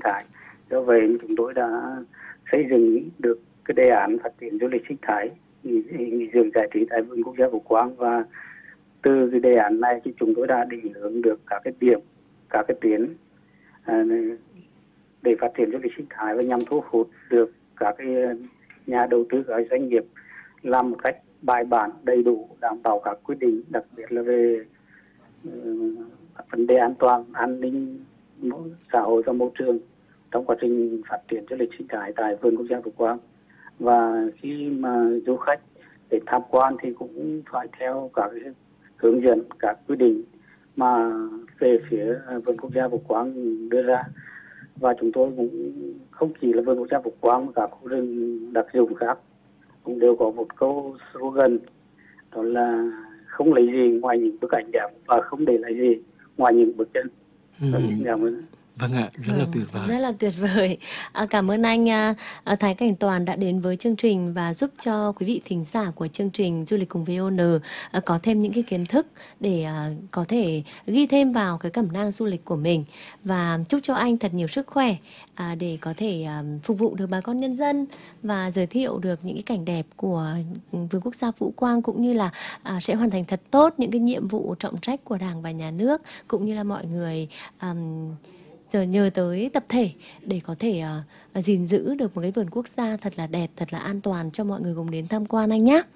thái. Do vậy chúng tôi đã xây dựng được cái đề án phát triển du lịch sinh thái nghỉ dưỡng giải trí tại vườn quốc gia Vũ Quang, và từ cái đề án này thì chúng tôi đã định hướng được các cái điểm, các cái tuyến để phát triển du lịch sinh thái và nhằm thu hút được các cái nhà đầu tư, các doanh nghiệp làm một cách bài bản, đầy đủ, đảm bảo các quy định, đặc biệt là về vấn đề an toàn, an ninh xã hội và môi trường trong quá trình phát triển du lịch sinh thái tại vườn quốc gia Vũ Quang. Và khi mà du khách để tham quan thì cũng phải theo các hướng dẫn, các quy định mà về phía vườn quốc gia Vũ Quang đưa ra. Và chúng tôi cũng không chỉ là vườn quốc gia Vũ Quang mà cả khu rừng đặc dụng khác cũng đều có một câu slogan, đó là không lấy gì ngoài những bức ảnh đẹp và không để lại gì ngoài những bước chân. Vâng ạ, rất là tuyệt vời. Rất là tuyệt vời. Cảm ơn anh Thái Cảnh Toàn đã đến với chương trình và giúp cho quý vị thính giả của chương trình Du lịch cùng VON có thêm những cái kiến thức để có thể ghi thêm vào cái cẩm nang du lịch của mình. Và chúc cho anh thật nhiều sức khỏe để có thể phục vụ được bà con nhân dân và giới thiệu được những cái cảnh đẹp của vườn quốc gia Vũ Quang, cũng như là sẽ hoàn thành thật tốt những cái nhiệm vụ trọng trách của Đảng và Nhà nước, cũng như là mọi người giờ nhờ tới tập thể để có thể gìn giữ được một cái vườn quốc gia thật là đẹp, thật là an toàn cho mọi người cùng đến tham quan anh nhé.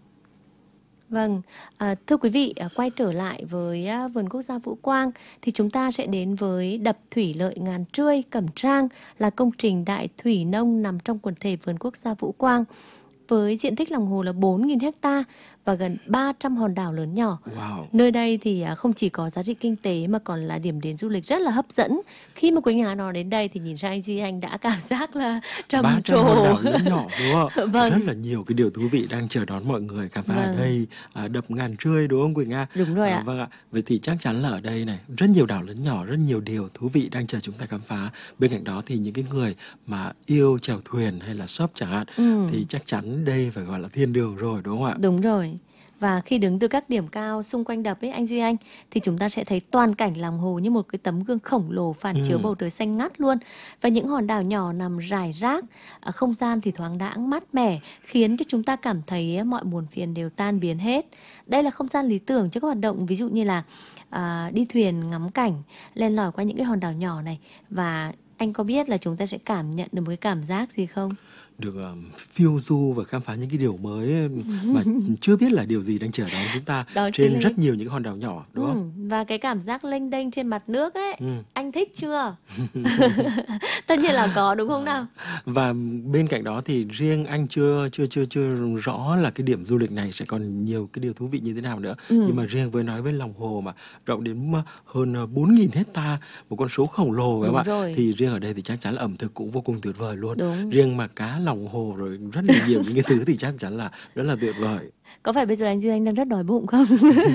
Vâng, thưa quý vị, quay trở lại với vườn quốc gia Vũ Quang thì chúng ta sẽ đến với đập thủy lợi Ngàn Trươi, Cẩm Trang, là công trình đại thủy nông nằm trong quần thể vườn quốc gia Vũ Quang với diện tích lòng hồ là 4.000 ha và gần 300 hòn đảo lớn nhỏ. Wow. Nơi đây thì không chỉ có giá trị kinh tế mà còn là điểm đến du lịch rất là hấp dẫn. Khi mà Quỳnh Hà nói đến đây thì nhìn sang anh Duy, anh đã cảm giác là trầm trồ. 300 hòn đảo lớn nhỏ đúng không? Vâng. Rất là nhiều cái điều thú vị đang chờ đón mọi người khám phá ở đây. Đập Ngàn Trươi đúng không Quỳnh Nga? Đúng rồi ạ. Vâng ạ. Vậy thì chắc chắn là ở đây này rất nhiều đảo lớn nhỏ, rất nhiều điều thú vị đang chờ chúng ta khám phá. Bên cạnh đó thì những cái người mà yêu chèo thuyền hay là shop chẳng hạn thì chắc chắn đây phải gọi là thiên đường rồi đúng không ạ? Đúng rồi. Và khi đứng từ các điểm cao xung quanh đập ấy anh Duy Anh, thì chúng ta sẽ thấy toàn cảnh lòng hồ như một cái tấm gương khổng lồ phản chiếu bầu trời xanh ngắt luôn. Và những hòn đảo nhỏ nằm rải rác, không gian thì thoáng đãng mát mẻ, khiến cho chúng ta cảm thấy mọi buồn phiền đều tan biến hết. Đây là không gian lý tưởng cho các hoạt động ví dụ như là đi thuyền ngắm cảnh, len lỏi qua những cái hòn đảo nhỏ này. Và anh có biết là chúng ta sẽ cảm nhận được một cái cảm giác gì không? Được phiêu du và khám phá những cái điều mới mà chưa biết là điều gì đang chờ đón chúng ta trên rất nhiều những hòn đảo nhỏ đúng không? Và cái cảm giác lênh đênh trên mặt nước ấy, anh thích chưa? Tất nhiên là có đúng không nào? Và bên cạnh đó thì riêng anh chưa rõ là cái điểm du lịch này sẽ còn nhiều cái điều thú vị như thế nào nữa. Nhưng mà riêng nói với lòng hồ mà rộng đến hơn 4.000 ha, một con số khổng lồ các bạn. Thì riêng ở đây thì chắc chắn là ẩm thực cũng vô cùng tuyệt vời luôn. Riêng mà cá lòng hồ rồi rất là nhiều những cái thứ thì chắc chắn là rất là tuyệt vời. Có phải bây giờ anh Duy Anh đang rất đói bụng không?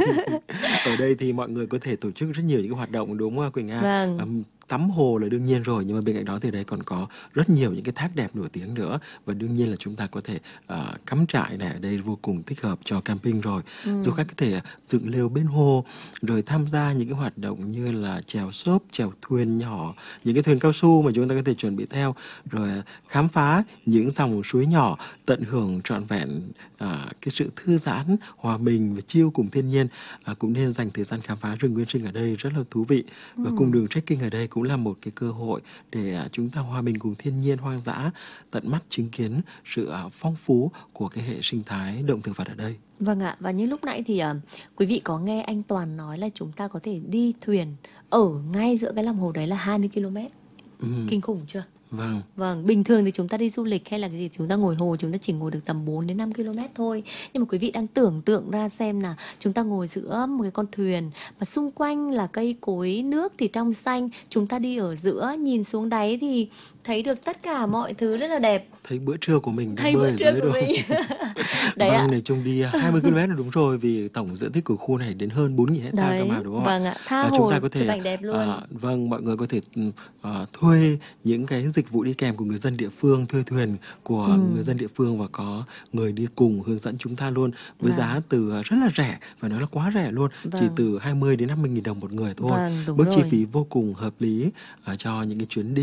Ở đây thì mọi người có thể tổ chức rất nhiều những cái hoạt động đúng không Quỳnh Nga? Vâng. Tắm hồ là đương nhiên rồi, nhưng mà bên cạnh đó thì đây còn có rất nhiều những cái thác đẹp nổi tiếng nữa, và đương nhiên là chúng ta có thể cắm trại này ở đây vô cùng thích hợp cho camping rồi. Du khách có thể dựng lều bên hồ rồi tham gia những cái hoạt động như là chèo xốp, chèo thuyền nhỏ, những cái thuyền cao su mà chúng ta có thể chuẩn bị theo, rồi khám phá những dòng suối nhỏ, tận hưởng trọn vẹn cái sự thư giãn, hòa mình và chill cùng thiên nhiên. Cũng nên dành thời gian khám phá rừng nguyên sinh ở đây rất là thú vị, và cung đường trekking ở đây cũng là một cái cơ hội để chúng ta hòa mình cùng thiên nhiên hoang dã, tận mắt chứng kiến sự phong phú của cái hệ sinh thái động thực vật ở đây. Vâng ạ, và như lúc nãy thì quý vị có nghe anh Toàn nói là chúng ta có thể đi thuyền ở ngay giữa cái lòng hồ đấy là 20 km. Kinh khủng chưa? Vâng, bình thường thì chúng ta đi du lịch hay là cái gì chúng ta ngồi hồ chúng ta chỉ ngồi được tầm 4 đến 5 km thôi. Nhưng mà quý vị đang tưởng tượng ra xem là chúng ta ngồi giữa một cái con thuyền mà xung quanh là cây cối, nước thì trong xanh, chúng ta đi ở giữa, nhìn xuống đáy thì thấy được tất cả mọi thứ rất là đẹp. Thấy bữa trưa của mình đang bơi ở dưới đâu. Đấy vâng, này chung đi 20 km là đúng rồi, vì tổng diện tích của khu này đến hơn 4.000 hectare cơ mà đúng không ạ? Tha hồ, chúng ta có thể chụp ảnh đẹp luôn. Vâng, mọi người có thể thuê những cái dịch vụ đi kèm của người dân địa phương, thuê thuyền của người dân địa phương và có người đi cùng hướng dẫn chúng ta luôn với giá từ rất là rẻ, phải nói là quá rẻ luôn, chỉ từ 20 đến 50.000 đồng một người thôi. Mức chi phí vô cùng hợp lý cho những cái chuyến đi